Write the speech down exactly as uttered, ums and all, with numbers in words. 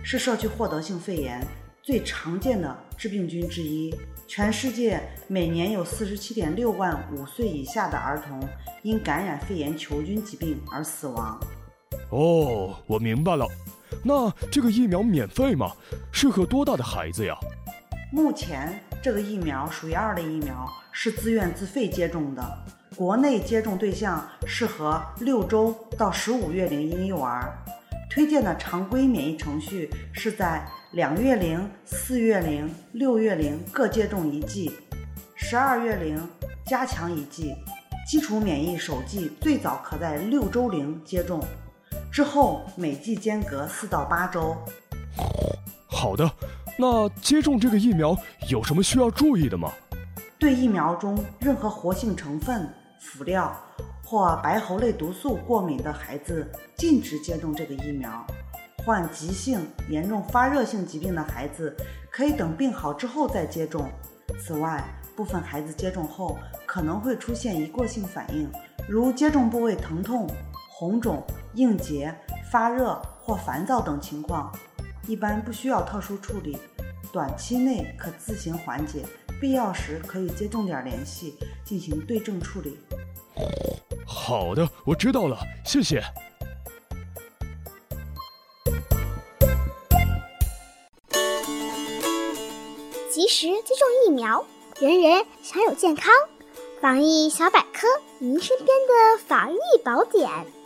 是社区获得性肺炎最常见的致病菌之一。全世界每年有 四十七点六万五岁以下的儿童因感染肺炎球菌疾病而死亡。 哦，我明白了。那这个疫苗免费吗？适合多大的孩子呀？ 目前这个疫苗属于二类疫苗，是自愿自费接种的。国内接种对象适合六周到十五月龄婴幼儿。推荐的常规免疫程序是在两月龄、四月龄、六月龄各接种一剂，十二月龄加强一剂。基础免疫首剂最早可在六周龄接种，之后每剂间隔四到八周。 好的，那接种这个疫苗有什么需要注意的吗？ 对疫苗中任何活性成分、辅料或白喉类毒素过敏的孩子禁止接种这个疫苗。患急性、严重发热性疾病的孩子可以等病好之后再接种。此外，部分孩子接种后可能会出现一过性反应，如接种部位疼痛、红肿、硬结、发热或烦躁等情况，一般不需要特殊处理，短期内可自行缓解，必要时可以接种点联系进行对症处理。 好的，我知道了，谢谢。 及时接种疫苗，人人享有健康。防疫小百科，您身边的防疫宝典。